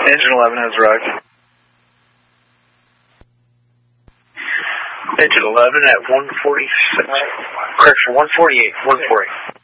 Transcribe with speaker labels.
Speaker 1: Engine 11 has rocked.
Speaker 2: Engine 11 at 146. Correction, 148. 140.